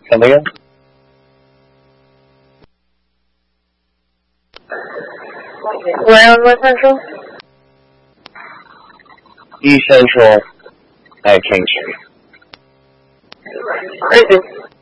怎么样？ 我再说。 医生说，I can't treat.